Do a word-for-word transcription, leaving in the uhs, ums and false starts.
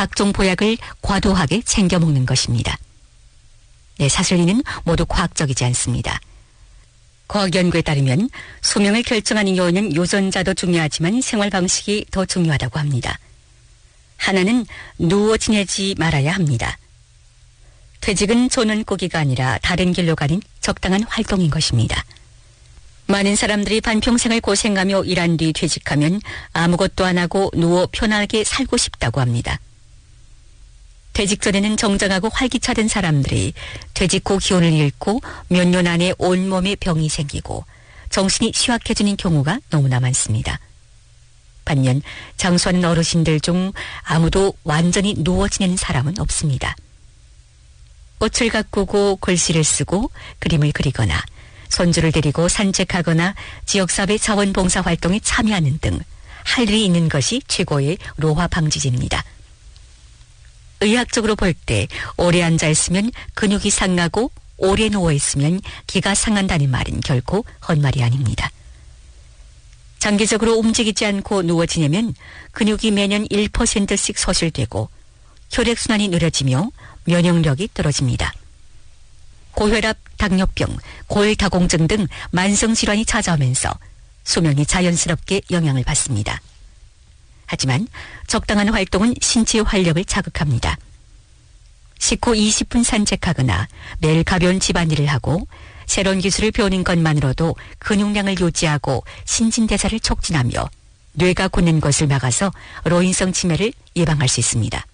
각종 보약을 과도하게 챙겨 먹는 것입니다. 네, 사실 이는 모두 과학적이지 않습니다. 과학 연구에 따르면 수명을 결정하는 요인은 유전자도 중요하지만 생활 방식이 더 중요하다고 합니다. 하나는 누워 지내지 말아야 합니다. 퇴직은 조는 꾸기가 아니라 다른 길로 가는 적당한 활동인 것입니다. 많은 사람들이 반평생을 고생하며 일한 뒤 퇴직하면 아무것도 안 하고 누워 편하게 살고 싶다고 합니다. 퇴직 전에는 정정하고 활기차던 사람들이 퇴직 후 기운을 잃고 몇 년 안에 온몸에 병이 생기고 정신이 쉬악해지는 경우가 너무나 많습니다. 반면 장수하는 어르신들 중 아무도 완전히 누워 지내는 사람은 없습니다. 꽃을 가꾸고 글씨를 쓰고 그림을 그리거나 손주를 데리고 산책하거나 지역사회 자원봉사 활동에 참여하는 등 할 일이 있는 것이 최고의 노화 방지제입니다. 의학적으로 볼 때 오래 앉아있으면 근육이 상하고 오래 누워있으면 기가 상한다는 말은 결코 헛말이 아닙니다. 장기적으로 움직이지 않고 누워 지내면 근육이 매년 일 퍼센트씩 소실되고 혈액순환이 느려지며 면역력이 떨어집니다. 고혈압, 당뇨병, 고혈다공증 등 만성질환이 찾아오면서 수명이 자연스럽게 영향을 받습니다. 하지만 적당한 활동은 신체의 활력을 자극합니다. 식후 이십 분 산책하거나 매일 가벼운 집안일을 하고 새로운 기술을 배우는 것만으로도 근육량을 유지하고 신진대사를 촉진하며 뇌가 굳는 것을 막아서 노인성 치매를 예방할 수 있습니다.